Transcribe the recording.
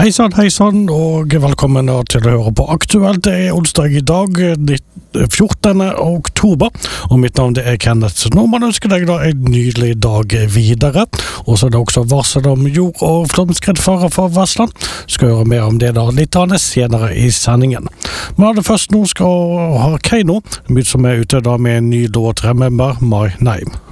Hei sann, og velkommen til å høre på Aktuelt. Det onsdag i dag, 14. oktober, og mitt navn er Kenneth. Nå må jeg ønske deg da en nydelig dag videre, og så er det også varsel om jord- og flomskredfare for Vestland. Skal høre mer om det da litt senere i sendingen. Men aller først nå skal ha Keiino, som er ute da med en ny låt, Remember My Name.